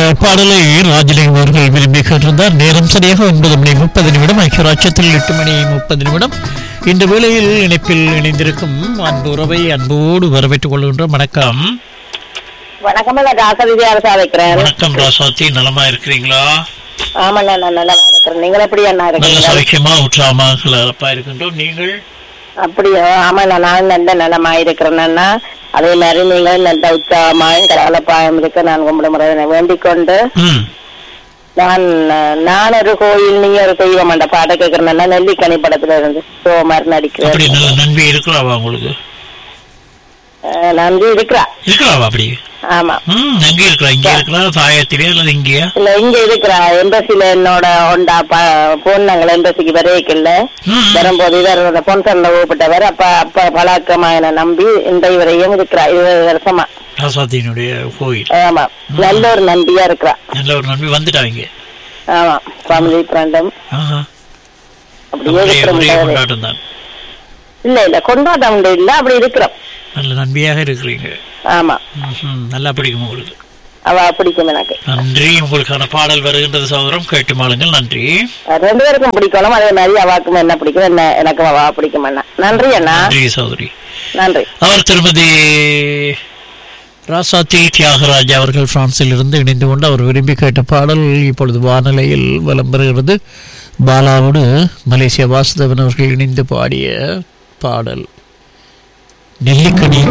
பாடலை ராஜலிங்கம் அவர்கள் விரும்பி கேட்டிருந்தார். நேரம் சரியாக 9:30 ஐக்கியராட்சத்தில் 8:30. இந்த வேளையில் இணைப்பில் இணைந்திருக்கும் அன்பு உறவை அன்போடு வரவேற்றுக் கொள்கின்றோம். வணக்கம். வணக்கம், வைக்கிறேன். வணக்கம் ராசாத்தி, நலமா இருக்கிறீங்களா? ஆமா, நான் நல்லா இருக்கிறேன். நீங்கள் எப்படி அண்ணா நல்ல இருக்கீங்க? சௌக்கியமா உற்சாகமாக இருக்கின்றோம். நீங்கள்? அப்படியோ? ஆமா, நான் நல்ல நலமா இருக்கிறேன். அதே மாதிரி நீங்கள் நல்ல உற்சாகமாயும் கலகலப்பாயும் இருக்க நான் கும்பிட முறை வேண்டிக் கொண்டு நான் ஒரு கோயில், நீங்க ஒரு தெய்வம் அந்த பாட கேட்கிறேன். நெல்லிக்கனி படத்துல இருந்து மாதிரி நடிக்கிறேன். நன்றி இருக்கிறாவா உங்களுக்கு? நன்றி இருக்கிறா. அப்படி? ஆமா. எங்க இருக்கிறா? இங்க இருக்கிறா, தாயத்திலே அல்லது இங்கயா? இல்ல, இங்க இருக்கிறா. எம்பசில என்னோட ஒண்டா பொண்ணங்களை எம்பசிக்கு வரைக்கல வரும்போது இவர் பொன்சன்ல ஊப்பிட்டவர். அப்ப பழக்கமா என்ன நம்பி இந்த இவரையும் இருக்கிறா 20 வருஷமா. ராசாத்தினுடைய கோயில். ஆமா, நல்ல ஒரு நம்பியா இருக்கிறா. நல்ல ஒரு நம்பி வந்துட்டாங்க. ஆமா, ஃபேமிலி ஃப்ரெண்டும் அப்படியே கொண்டாட்டம் தான். இல்ல கொண்டாட்டம் இல்ல, அப்படி இருக்கிறோம். நல்ல நன்மையாக இருக்கிறீங்க. ஆமா, நல்லா பிடிக்கும் உங்களுக்கு? அவ பிடிக்கும் எனக்கு. நன்றி. உங்களுக்கான பாடல் வருகின்றது சகோதரம், கேட்டு மாளுங்கள். நன்றி. 2 பேருக்கும் பிடிக்கணும். அதே மாதிரி அவாக்கும் என்ன பிடிக்கும், என்ன எனக்கும் அவா பிடிக்கும். அண்ணா நன்றி. அண்ணா நன்றி சகோதரி. நன்றி. அவர் திருமதி ராசாத்தி தியாகராஜ் அவர்கள் பிரான்சில் இருந்து இணைந்து கொண்டு அவர் விரும்பி கேட்ட பாடல் இப்பொழுது வானிலையில் வலம் பெறுகிறது. பாலாவோடு மலேசியா வாசுதேவன் அவர்கள் இணைந்து பாடிய பாடல் நெல்லிக்கனி